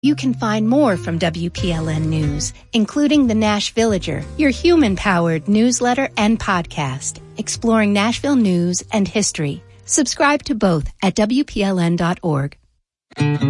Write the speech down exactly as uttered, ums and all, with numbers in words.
You can find more from W P L N News, including the Nash Villager, your human-powered newsletter and podcast, exploring Nashville news and history. Subscribe to both at W P L N dot org.